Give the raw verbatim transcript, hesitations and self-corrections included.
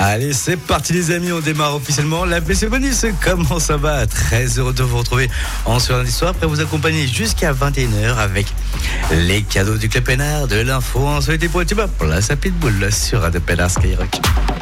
Allez, c'est parti les amis, on démarre officiellement la P C Bonus. Comment ça va? Très heureux de vous retrouver en ce lundi soir, après vous accompagner jusqu'à vingt et une heures avec les cadeaux du Club Pénard, de l'info en solité pour le tuba, place à Pitbull sur Radio Pénard Skyrock.